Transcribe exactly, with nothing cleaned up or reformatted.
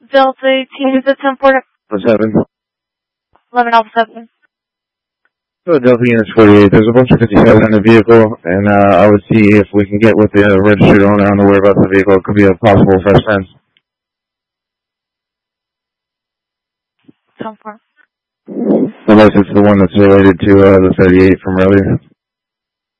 Delta eighteen, is it ten four? seven. eleven Alpha seven. Philadelphia Units forty-eight. There's a bunch of fifty-seven in the vehicle, and uh, I would see if we can get with the uh, registered owner on the whereabouts of the vehicle. It could be a possible fresh fence. ten four. Unless it's the one that's related to uh, the thirty-eight from earlier.